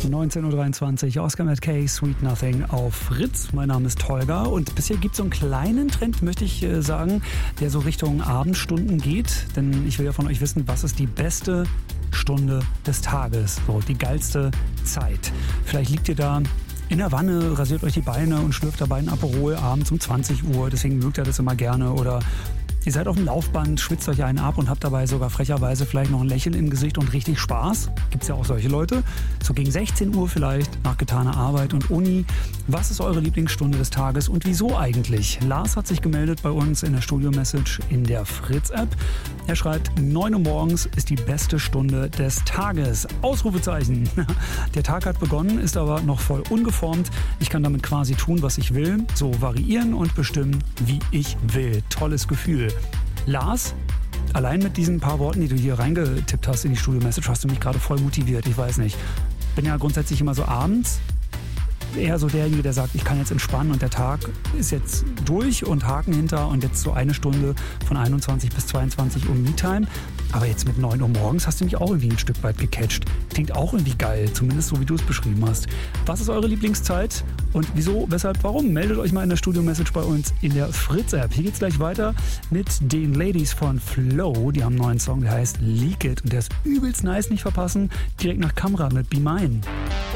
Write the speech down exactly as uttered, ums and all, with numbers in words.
neunzehn Uhr dreiundzwanzig, Oscar Matt Kay, Sweet Nothing auf Fritz. Mein Name ist Holger und bisher gibt es so einen kleinen Trend, möchte ich äh, sagen, der so Richtung Abendstunden geht. Denn ich will ja von euch wissen, was ist die beste Stunde des Tages, so die geilste Zeit. Vielleicht liegt ihr da in der Wanne, rasiert euch die Beine und schlürft dabei ein Aperol abends um zwanzig Uhr, deswegen mögt ihr das immer gerne. Oder ihr seid auf dem Laufband, schwitzt euch einen ab und habt dabei sogar frecherweise vielleicht noch ein Lächeln im Gesicht und richtig Spaß. Gibt's ja auch solche Leute. So gegen sechzehn Uhr vielleicht, nach getaner Arbeit und Uni. Was ist eure Lieblingsstunde des Tages und wieso eigentlich? Lars hat sich gemeldet bei uns in der Studio-Message in der Fritz-App. Er schreibt, neun Uhr morgens ist die beste Stunde des Tages. Ausrufezeichen. Der Tag hat begonnen, ist aber noch voll ungeformt. Ich kann damit quasi tun, was ich will. So variieren und bestimmen, wie ich will. Tolles Gefühl. Lars, allein mit diesen paar Worten, die du hier reingetippt hast in die Studio-Message, hast du mich gerade voll motiviert. Ich weiß nicht. Bin ja grundsätzlich immer so abends eher so derjenige, der sagt, ich kann jetzt entspannen und der Tag ist jetzt durch und Haken hinter und jetzt so eine Stunde von einundzwanzig bis zweiundzwanzig Uhr Me-Time. Aber jetzt mit neun Uhr morgens hast du mich auch irgendwie ein Stück weit gecatcht. Klingt auch irgendwie geil, zumindest so wie du es beschrieben hast. Was ist eure Lieblingszeit und wieso, weshalb, warum? Meldet euch mal in der Studio-Message bei uns in der Fritz-App. Hier geht's gleich weiter mit den Ladies von Flow. Die haben einen neuen Song, der heißt Leak It und der ist übelst nice, nicht verpassen. Direkt nach Kamera mit Be Mine.